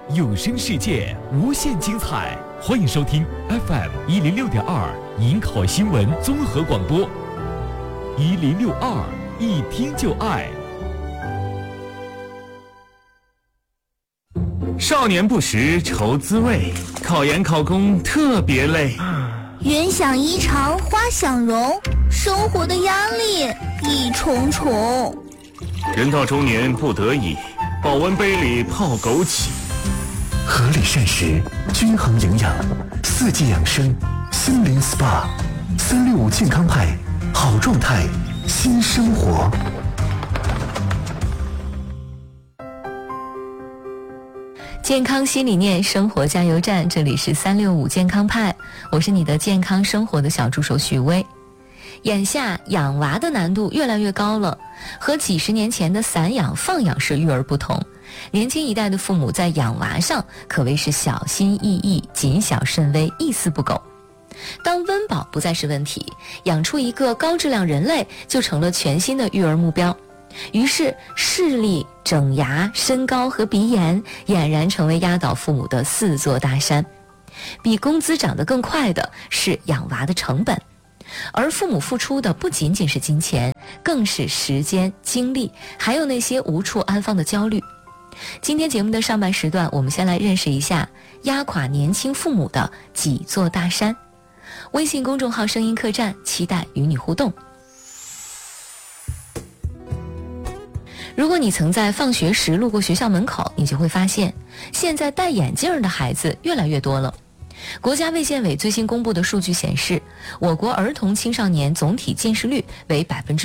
有声世界无限精彩，欢迎收听 FM106.2营口新闻综合广播，1062一听就爱。少年不识愁滋味，考研考公特别累。 云想衣裳花想容，生活的压力一重重。 人到中年不得已，保温杯里泡枸杞。 合理膳食，均衡营养，四季养生，心灵 SPA，365健康派，好状态，新生活。 健康新理念，生活加油站，这里是365健康派，我是你的健康生活的小助手许巍。眼下养娃的难度越来越高了，和几十年前的散养放养式育儿不同，年轻一代的父母在养娃上可谓是小心翼翼，谨小慎微，一丝不苟。当温饱不再是问题，养出一个高质量人类就成了全新的育儿目标。于是视力、整牙、身高和鼻炎俨然成为压倒父母的4座大山。比工资涨得更快的是养娃的成本，而父母付出的不仅仅是金钱，更是时间、精力，还有那些无处安放的焦虑。今天节目的上半时段，我们先来认识一下压垮年轻父母的几座大山。微信公众号声音客栈，期待与你互动。如果你曾在放学时路过学校门口，你就会发现现在戴眼镜的孩子越来越多了。国家卫健委最新公布的数据显示，我国儿童青少年总体近视率为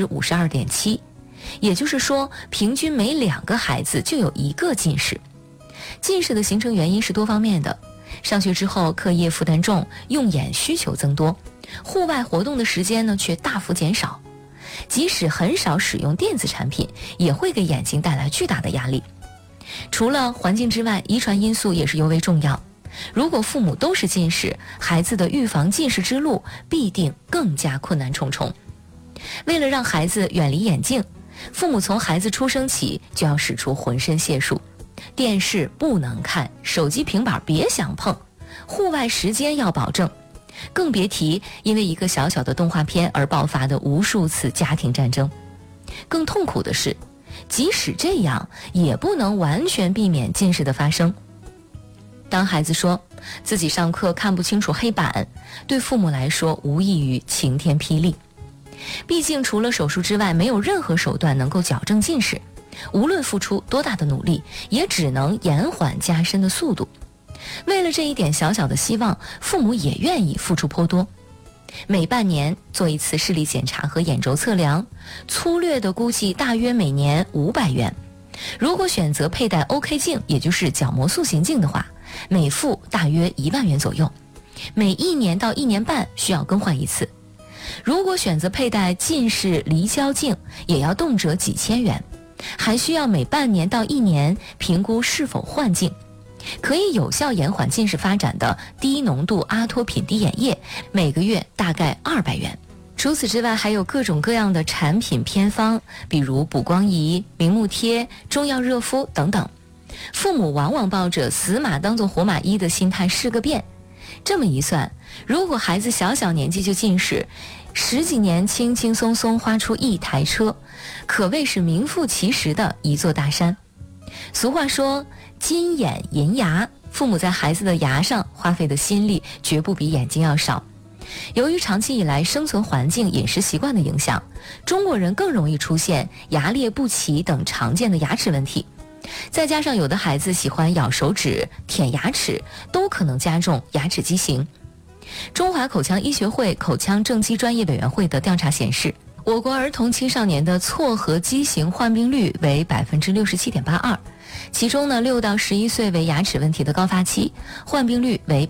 52.7%， 也就是说平均每2个孩子就有1个近视。近视的形成原因是多方面的，上学之后课业负担重，用眼需求增多，户外活动的时间呢却大幅减少，即使很少使用电子产品，也会给眼睛带来巨大的压力。除了环境之外，遗传因素也是尤为重要。如果父母都是近视，孩子的预防近视之路必定更加困难重重。为了让孩子远离眼镜，父母从孩子出生起就要使出浑身解数。电视不能看，手机平板别想碰，户外时间要保证，更别提因为一个小小的动画片而爆发的无数次家庭战争。更痛苦的是，即使这样，也不能完全避免近视的发生。当孩子说自己上课看不清楚黑板，对父母来说无异于晴天霹雳。毕竟除了手术之外，没有任何手段能够矫正近视，无论付出多大的努力，也只能延缓加深的速度。为了这一点小小的希望，父母也愿意付出颇多。每半年做一次视力检查和眼轴测量，粗略的估计大约每年500元。如果选择佩戴 OK 镜，也就是角膜塑形镜的话，每副大约1万元左右，每1年到1年半需要更换一次。如果选择佩戴近视离焦镜，也要动辄几千元，还需要每半年到1年评估是否换镜。可以有效延缓近视发展的低浓度阿托品滴眼液，每个月大概200元。除此之外，还有各种各样的产品偏方，比如补光仪、明目贴、中药热敷等等。父母往往抱着死马当作活马医的心态试个遍。这么一算，如果孩子小小年纪就近视，10几年轻轻松松花出1台车，可谓是名副其实的一座大山。俗话说金眼银牙，父母在孩子的牙上花费的心力绝不比眼睛要少。由于长期以来生存环境、饮食习惯的影响，中国人更容易出现牙列不齐等常见的牙齿问题。再加上有的孩子喜欢咬手指、舔牙齿，都可能加重牙齿畸形。中华口腔医学会口腔正畸专业委员会的调查显示，我国儿童青少年的错颌畸形患病率为 67.82%， 其中呢6到11岁为牙齿问题的高发期，患病率为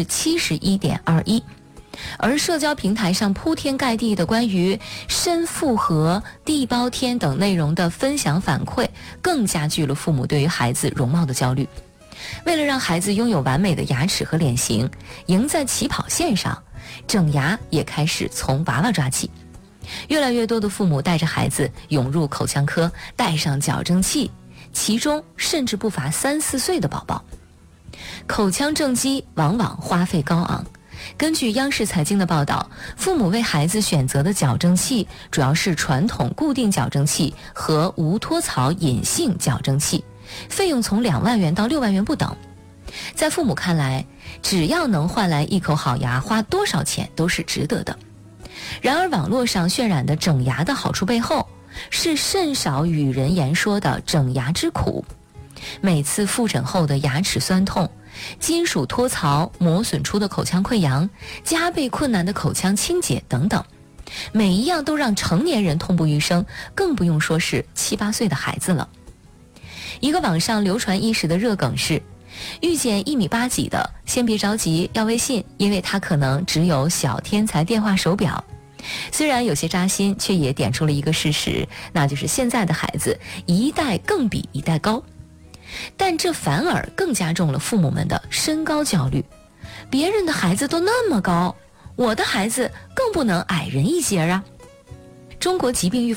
71.21%。而社交平台上铺天盖地的关于深复合、地包天等内容的分享反馈，更加剧了父母对于孩子容貌的焦虑。为了让孩子拥有完美的牙齿和脸型，赢在起跑线上，整牙也开始从娃娃抓起。越来越多的父母带着孩子涌入口腔科，带上矫正器，其中甚至不乏3、4岁的宝宝。 口腔正畸往往花费高昂。根据央视财经的报道，父母为孩子选择的矫正器主要是传统固定矫正器和无托槽隐性矫正器，费用从2万元到6万元不等。在父母看来，只要能换来一口好牙，花多少钱都是值得的。然而网络上渲染的整牙的好处背后，是甚少与人言说的整牙之苦。每次复诊后的牙齿酸痛，金属托槽磨损出的口腔溃疡，加倍困难的口腔清洁等等，每一样都让成年人痛不欲生，更不用说是7、8岁的孩子了。一个网上流传一时的热梗是，遇见1.8米几的，先别着急要微信，因为他可能只有小天才电话手表。虽然有些扎心，却也点出了一个事实，那就是现在的孩子一代更比一代高。但这反而更加重了父母们的身高焦虑，别人的孩子都那么高，我的孩子更不能矮人一截啊。中国疾病预防